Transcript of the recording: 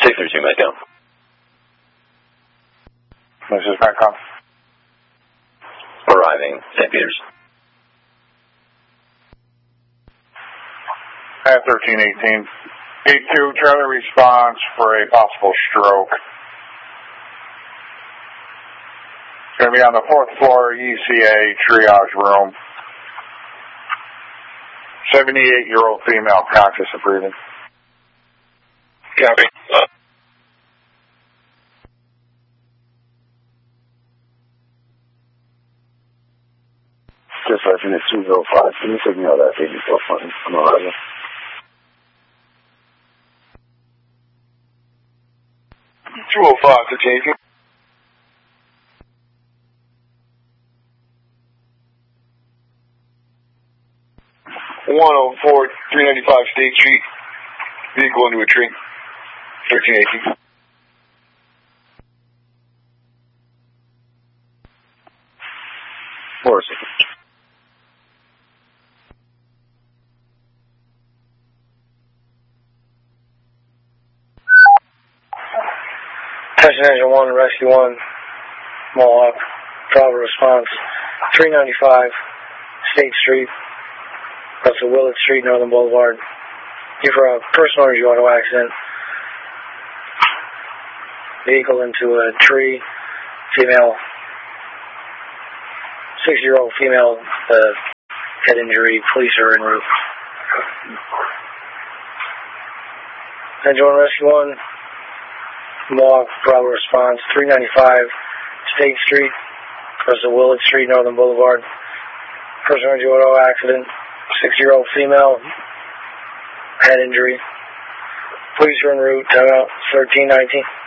632 Metcalf. This is Metcalf. Arriving, St. Peter's. At 1318. 82, Charlie response for a possible stroke. Going to be on the 4th floor ECA triage room. 78-year-old female, conscious of breathing. Copy. Just like in the 205, can you take me out of that 84 front? I'm arriving. To take 104, 395 State Street. Vehicle into a tree. 1318. Morrison. Attention Engine 1, Rescue 1, Mohawk, Bravo response, 395 State Street, Russell Willard Street, Northern Boulevard. Due for a personal injury auto accident. Vehicle into a tree, female, 6-year-old female, head injury, police are en route. Engine 1, Rescue 1, Mohawk, Bravo response, 395 State Street, Russell Willard Street, Northern Boulevard. Personal injury auto accident, 6-year-old female, head injury. Police are en route, timeout 1319.